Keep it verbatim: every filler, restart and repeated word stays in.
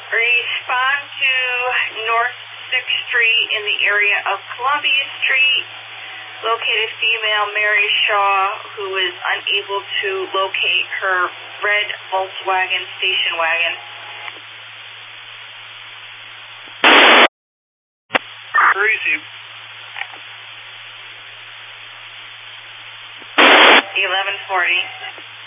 Respond to North sixth Street in the area of Columbia Street. Located female Mary Shaw, who is unable to locate her red Volkswagen station wagon. Receive. eleven forty.